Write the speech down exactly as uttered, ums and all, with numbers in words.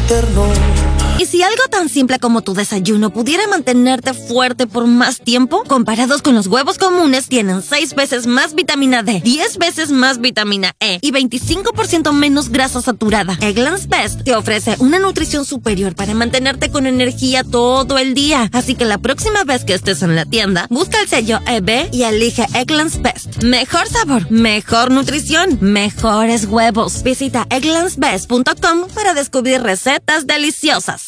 eterno. ¿Y si algo tan simple como tu desayuno pudiera mantenerte fuerte por más tiempo? Comparados con los huevos comunes, tienen seis veces más vitamina D, diez veces más vitamina E y veinticinco por ciento menos grasa saturada. Eggland's Best te ofrece una nutrición superior para mantenerte con energía todo el día. Así que la próxima vez que estés en la tienda, busca el sello E B y elige Eggland's Best. Mejor sabor, mejor nutrición, mejores huevos. Visita egglands best punto com para descubrir recetas deliciosas.